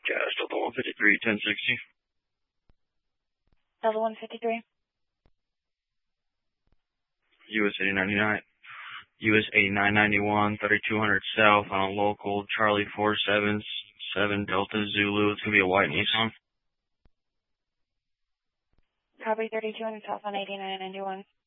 Gas Delta 153, 1060. Delta 153. US 8999. US 8991, 3200 South on a local Charlie 477 Delta Zulu. It's going to be a white Nissan. Copy 3200 South on 8991.